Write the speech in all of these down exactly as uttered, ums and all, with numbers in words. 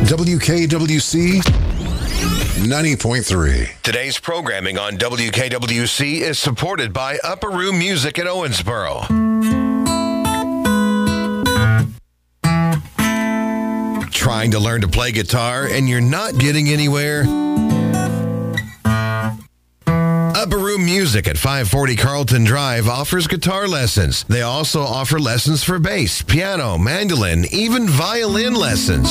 W K W C ninety point three. Today's programming on W K W C is supported by Upper Room Music in Owensboro. Trying to learn to play guitar and you're not getting anywhere? Upper Room Music at five forty Carlton Drive offers guitar lessons. They also offer lessons for bass, piano, mandolin, even violin lessons.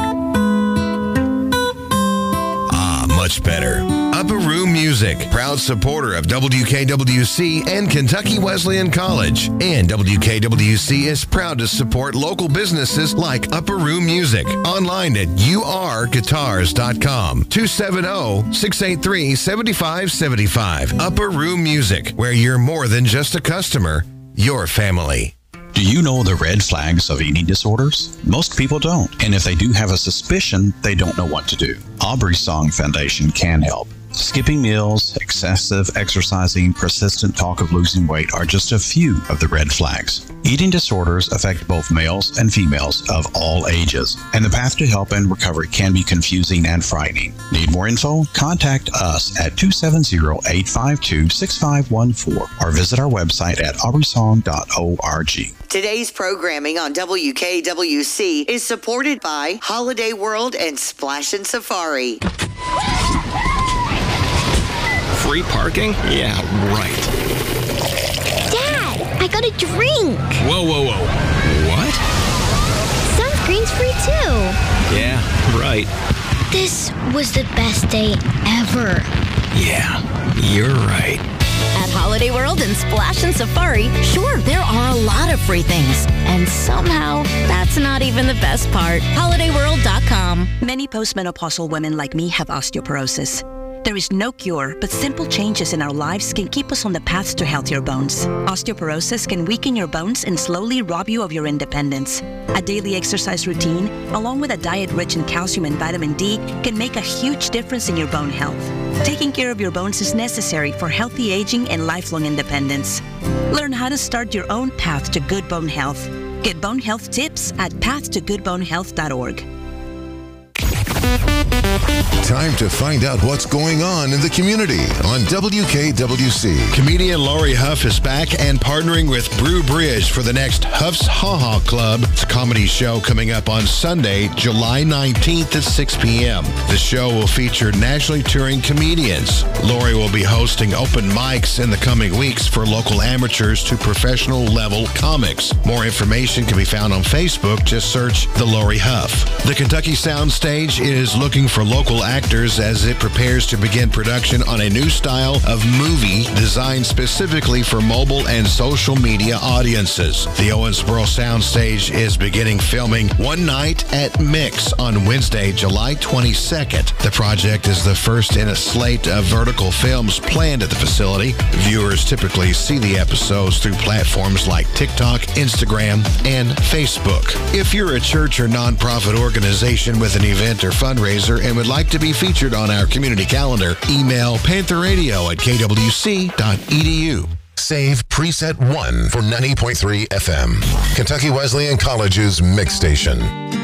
Ah, much better. Upper Room Music, proud supporter of W K W C and Kentucky Wesleyan College. And W K W C is proud to support local businesses like Upper Room Music. Online at U R guitars dot com. two seven zero, six eight three, seven five seven five. Upper Room Music, where you're more than just a customer, you're family. Do you know the red flags of eating disorders? Most people don't. And if they do have a suspicion, they don't know what to do. Aubrey Song Foundation can help. Skipping meals, excessive exercising, persistent talk of losing weight are just a few of the red flags. Eating disorders affect both males and females of all ages, and the path to help and recovery can be confusing and frightening. Need more info? Contact us at two seven zero, eight five two, six five one four or visit our website at aubrey song dot org. Today's programming on W K W C is supported by Holiday World and Splash and Safari. Free parking? Yeah, right. Dad, I got a drink. Whoa, whoa, whoa. What? Sunscreen's free too. Yeah, right. This was the best day ever. Yeah, you're right. At Holiday World and Splash and Safari, sure, there are a lot of free things. And somehow, that's not even the best part. holiday world dot com. Many postmenopausal women like me have osteoporosis. There is no cure, but simple changes in our lives can keep us on the path to healthier bones. Osteoporosis can weaken your bones and slowly rob you of your independence. A daily exercise routine, along with a diet rich in calcium and vitamin D, can make a huge difference in your bone health. Taking care of your bones is necessary for healthy aging and lifelong independence. Learn how to start your own path to good bone health. Get bone health tips at path to good bone health dot org. Time to find out what's going on in the community on W K W C. Comedian Lori Huff is back and partnering with Brew Bridge for the next Huff's Ha Ha Club. It's a comedy show coming up on Sunday, July nineteenth at six p.m. The show will feature nationally touring comedians. Lori will be hosting open mics in the coming weeks for local amateurs to professional level comics. More information can be found on Facebook. Just search The Lori Huff. The Kentucky Soundstage is looking for local actors as it prepares to begin production on a new style of movie designed specifically for mobile and social media audiences. The Owensboro Soundstage is beginning filming One Night at Mix on Wednesday, July twenty-second. The project is the first in a slate of vertical films planned at the facility. Viewers typically see the episodes through platforms like TikTok, Instagram, and Facebook. If you're a church or nonprofit organization with an event or fundraiser and would like to be featured on our community calendar, email panther radio at k w c dot e d u. Save Preset one for ninety point three F M, Kentucky Wesleyan College's mix station.